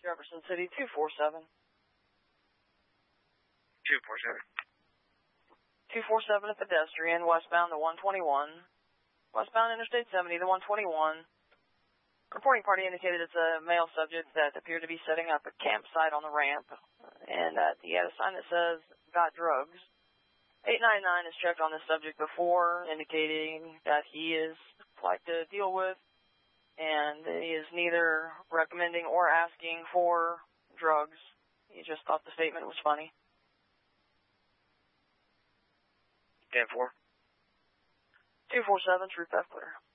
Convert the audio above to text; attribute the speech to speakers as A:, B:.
A: Jefferson City 247.
B: 247.
A: 247, a pedestrian, westbound to 121. Westbound Interstate 70 to 121. Reporting party indicated it's a male subject that appeared to be setting up a campsite on the ramp, and that he had a sign that says, "Got drugs." 899 has checked on this subject before, indicating that he is like to deal with, and he is neither recommending or asking for drugs. He just thought the statement was funny.
B: 10-4.
A: 247, True Theft Clear.